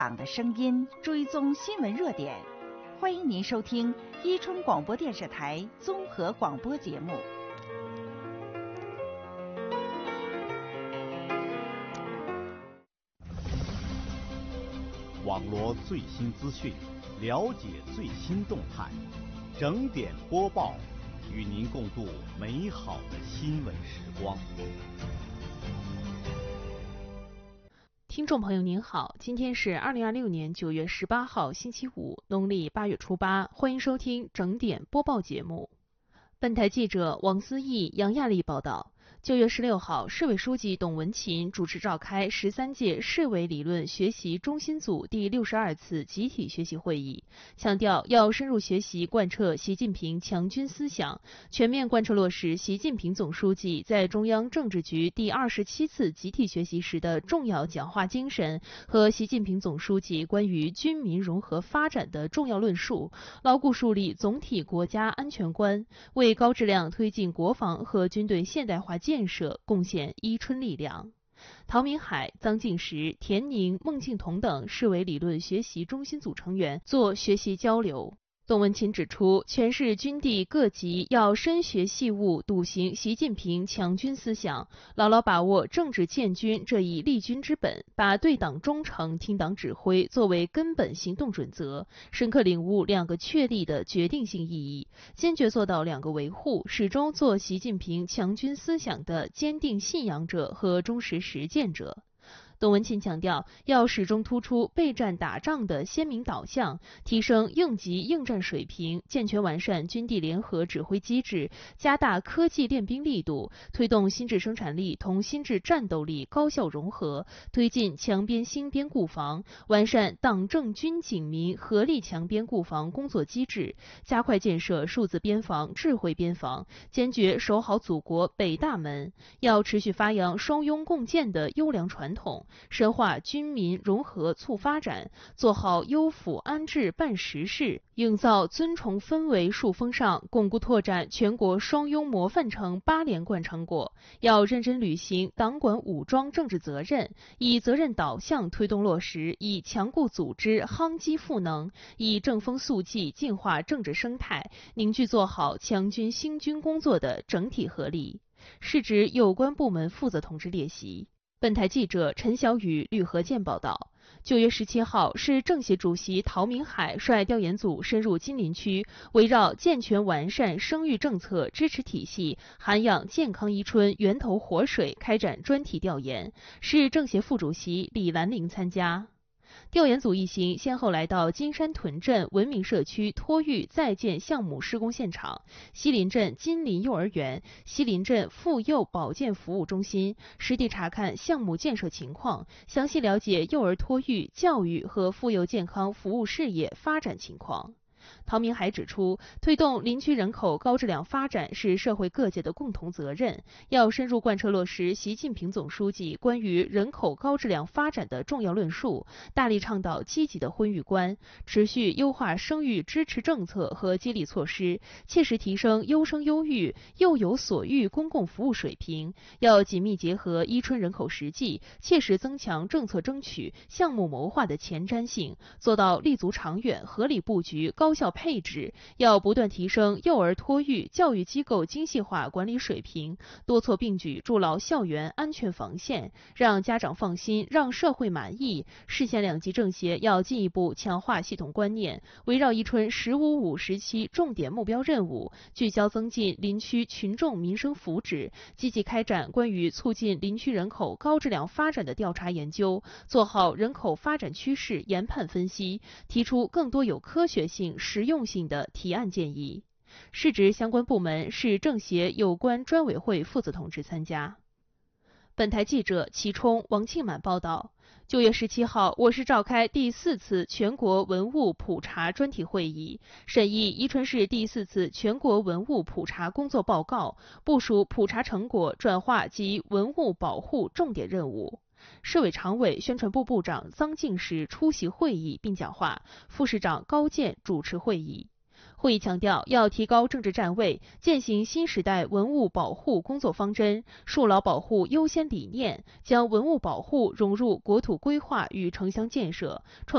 党的声音，追踪新闻热点，欢迎您收听伊春广播电视台综合广播节目。 网罗最新资讯，了解最新动态，整点播报，与您共度美好的新闻时光。 听众朋友您好，今天是2026年9月18号星期五，农历8月初8，欢迎收听整点播报节目。本台记者王思义、杨亚丽报道。9月16号，市委书记董文勤主持召开13届市委理论学习中心组第62次集体学习会议，强调要深入学习贯彻习近平强军思想，全面贯彻落实习近平总书记在中央政治局第27次集体学习时的重要讲话精神和习近平总书记关于军民融合发展的重要论述，牢固树立总体国家安全观，为高质量推进国防和军队现代化建设贡献伊春力量。陶明海、臧敬实、田宁、孟庆彤等市委理论学习中心组成员做学习交流。董文勤指出，全市军地各级要深学细悟，笃行习近平强军思想，牢牢把握政治建军这一立军之本，把对党忠诚、听党指挥作为根本行动准则，深刻领悟2个确立的决定性意义，坚决做到2个维护，始终做习近平强军思想的坚定信仰者和忠实实践者。董文勤强调，要始终突出备战打仗的鲜明导向，提升应急应战水平，健全完善军地联合指挥机制，加大科技练兵力度，推动新质生产力同新质战斗力高效融合，推进强边兴边固防，完善党政军警民合力强边固防工作机制，加快建设数字边防、智慧边防，坚决守好祖国北大门。要持续发扬双拥共建的优良传统，深化军民融合促发展，做好优抚安置办实事，营造尊崇氛围树风尚，巩固拓展全国双拥模范城8连冠成果。要认真履行党管武装政治责任，以责任导向推动落实，以强固组织夯基赋能，以正风肃纪净化政治生态，凝聚做好强军兴军工作的整体合力。是指有关部门负责同志列席。本台记者陈小雨、吕和建报道。9月17号，市政协主席陶明海率调研组深入金陵区，围绕健全完善生育政策支持体系，涵养健康伊春源头活水开展专题调研。市政协副主席李兰玲参加。调研组一行先后来到金山屯镇文明社区托育在建项目施工现场、西林镇金林幼儿园、西林镇妇幼保健服务中心，实地查看项目建设情况，详细了解幼儿托育、教育和妇幼健康服务事业发展情况。陶明海指出，推动林区人口高质量发展是社会各界的共同责任，要深入贯彻落实习近平总书记关于人口高质量发展的重要论述，大力倡导积极的婚育观，持续优化生育支持政策和激励措施，切实提升优生优育、幼有所育公共服务水平。要紧密结合伊春人口实际，切实增强政策争取、项目谋划的前瞻性，做到立足长远、合理布局、高效配置。要不断提升幼儿托育教育机构精细化管理水平，多措并举筑牢校园安全防线，让家长放心，让社会满意。市县2级政协要进一步强化系统观念，围绕伊春“15-5”时期重点目标任务，聚焦增进林区群众民生福祉，积极开展关于促进林区人口高质量发展的调查研究，做好人口发展趋势研判分析，提出更多有科学性、实用性的提案建议。市直相关部门、市政协有关专委会负责同志参加。本台记者齐冲、王庆满报道。9月17号，我市召开第4次全国文物普查专题会议，审议伊春市第4次全国文物普查工作报告，部署普查成果转化及文物保护重点任务。市委常委、宣传部部长臧敬实出席会议并讲话，副市长高健主持会议。会议强调，要提高政治站位，践行新时代文物保护工作方针，树牢保护优先理念，将文物保护融入国土规划与城乡建设，